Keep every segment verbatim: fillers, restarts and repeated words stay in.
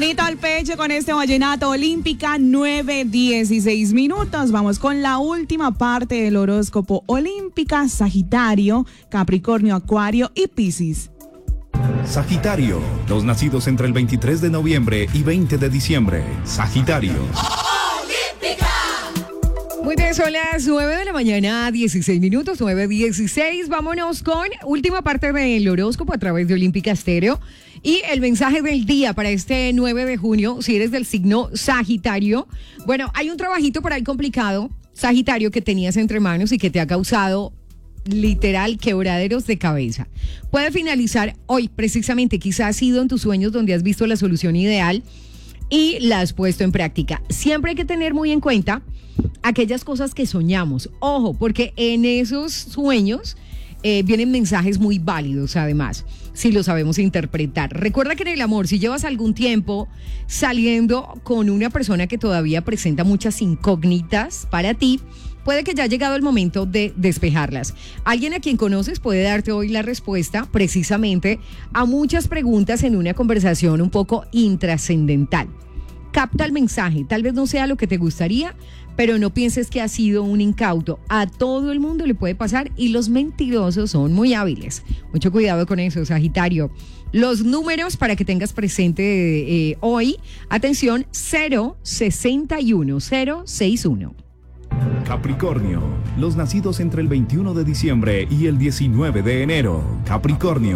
Manito al pecho con este vallenato olímpica, nueve dieciséis minutos. Vamos con la última parte del horóscopo olímpica, Sagitario, Capricornio, Acuario y Piscis. Sagitario, los nacidos entre el veintitrés de noviembre y veinte de diciembre. Sagitario. Muy bien, son las nueve de la mañana, dieciséis minutos, nueve dieciséis. Vámonos con última parte del horóscopo a través de Olímpica Estéreo. Y el mensaje del día para este nueve de junio, si eres del signo Sagitario. Bueno, hay un trabajito por ahí complicado, Sagitario, que tenías entre manos y que te ha causado literal quebraderos de cabeza. Puede finalizar hoy, precisamente. Quizás ha sido en tus sueños donde has visto la solución ideal y la has puesto en práctica. Siempre hay que tener muy en cuenta aquellas cosas que soñamos. Ojo, porque en esos sueños eh, vienen mensajes muy válidos, además, si lo sabemos interpretar. Recuerda que en el amor, si llevas algún tiempo saliendo con una persona que todavía presenta muchas incógnitas para ti, puede que ya ha llegado el momento de despejarlas. Alguien a quien conoces puede darte hoy la respuesta precisamente a muchas preguntas en una conversación un poco intrascendental. Capta el mensaje, tal vez no sea lo que te gustaría, pero no pienses que ha sido un incauto. A todo el mundo le puede pasar y los mentirosos son muy hábiles. Mucho cuidado con eso, Sagitario. Los números para que tengas presente eh, hoy, atención, cero sesenta y uno, cero sesenta y uno. Capricornio, los nacidos entre el veintiuno de diciembre y el diecinueve de enero. Capricornio.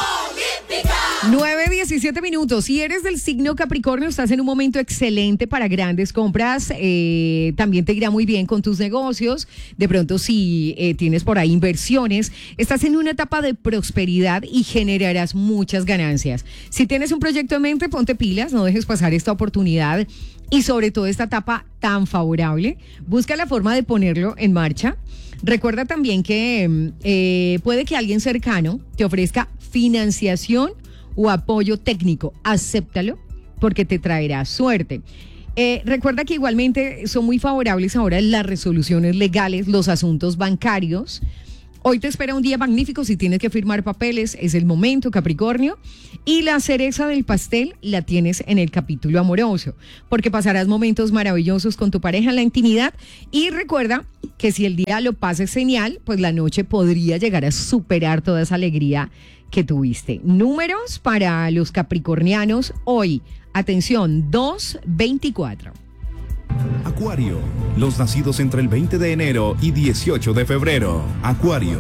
nueve diecisiete minutos. Si eres del signo Capricornio, estás en un momento excelente para grandes compras. Eh, también te irá muy bien con tus negocios. De pronto, si eh, tienes por ahí inversiones, estás en una etapa de prosperidad y generarás muchas ganancias. Si tienes un proyecto en mente, ponte pilas, no dejes pasar esta oportunidad. Y sobre todo esta etapa tan favorable, busca la forma de ponerlo en marcha. Recuerda también que eh, puede que alguien cercano te ofrezca financiación o apoyo técnico. Acéptalo porque te traerá suerte. Eh, recuerda que igualmente son muy favorables ahora las resoluciones legales, los asuntos bancarios. Hoy te espera un día magnífico si tienes que firmar papeles, es el momento, Capricornio. Y la cereza del pastel la tienes en el capítulo amoroso, porque pasarás momentos maravillosos con tu pareja en la intimidad. Y recuerda que si el día lo pases genial, pues la noche podría llegar a superar toda esa alegría que tuviste. Números para los capricornianos hoy. Atención, dos veinticuatro. Acuario, los nacidos entre el veinte de enero y dieciocho de febrero. Acuario.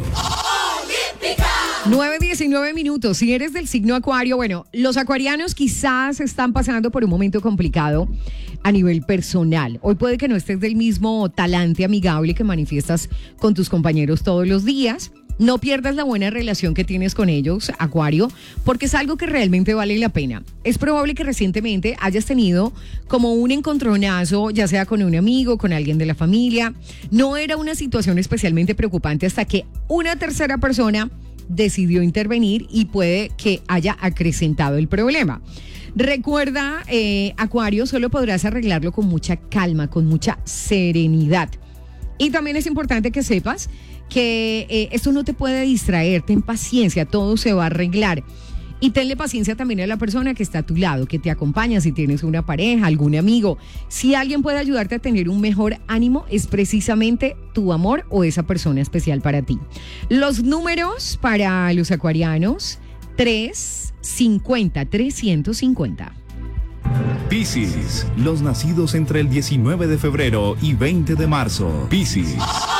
nueve diecinueve minutos. Si eres del signo Acuario, bueno, los acuarianos quizás están pasando por un momento complicado a nivel personal. Hoy puede que no estés del mismo talante amigable que manifiestas con tus compañeros todos los días. No pierdas la buena relación que tienes con ellos, Acuario, porque es algo que realmente vale la pena. Es probable que recientemente hayas tenido como un encontronazo, ya sea con un amigo, con alguien de la familia. No era una situación especialmente preocupante hasta que una tercera persona decidió intervenir y puede que haya acrecentado el problema. Recuerda, eh, Acuario, solo podrás arreglarlo con mucha calma, con mucha serenidad. Y también es importante que sepas que eh, esto no te puede distraer, ten paciencia, todo se va a arreglar. Y tenle paciencia también a la persona que está a tu lado, que te acompaña, si tienes una pareja, algún amigo. Si alguien puede ayudarte a tener un mejor ánimo, es precisamente tu amor o esa persona especial para ti. Los números para los acuarianos, tres cincuenta, trescientos cincuenta. Piscis, los nacidos entre el diecinueve de febrero y veinte de marzo. Piscis.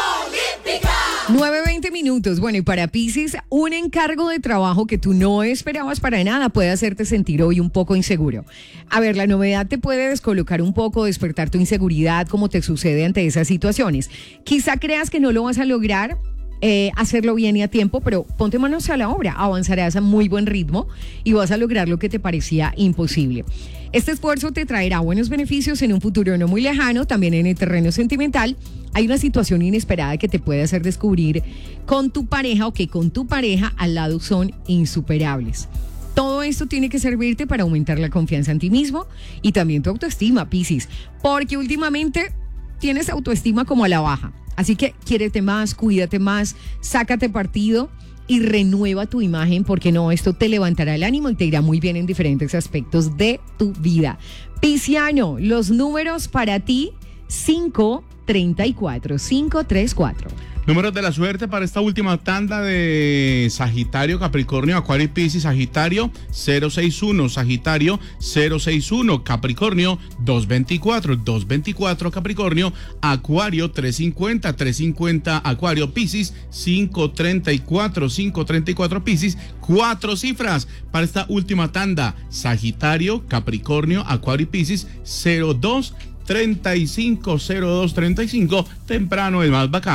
nueve veinte minutos. Bueno, y para Piscis, un encargo de trabajo que tú no esperabas para nada puede hacerte sentir hoy un poco inseguro. A ver, la novedad te puede descolocar un poco, despertar tu inseguridad, como te sucede ante esas situaciones. Quizá creas que no lo vas a lograr eh, hacerlo bien y a tiempo, pero ponte manos a la obra, avanzarás a muy buen ritmo y vas a lograr lo que te parecía imposible. Este esfuerzo te traerá buenos beneficios en un futuro no muy lejano. También en el terreno sentimental hay una situación inesperada que te puede hacer descubrir con tu pareja o que con tu pareja al lado son insuperables. Todo esto tiene que servirte para aumentar la confianza en ti mismo y también tu autoestima, Piscis, porque últimamente tienes autoestima como a la baja. Así que quiérete más, cuídate más, sácate partido y renueva tu imagen, porque no, esto te levantará el ánimo y te irá muy bien en diferentes aspectos de tu vida. Pisciano, los números para ti, cinco, treinta y cuatro, cinco, tres, cuatro. Números de la suerte para esta última tanda de Sagitario, Capricornio, Acuario y Piscis. Sagitario cero seis uno, Sagitario cero seis uno, Capricornio doscientos veinticuatro, doscientos veinticuatro, Capricornio, Acuario trescientos cincuenta, trescientos cincuenta, Acuario, Piscis quinientos treinta y cuatro, quinientos treinta y cuatro, Piscis. Cuatro cifras para esta última tanda: Sagitario, Capricornio, Acuario y Piscis. Cero dos treinta y cinco, cero dos treinta y cinco. Temprano es más bacano.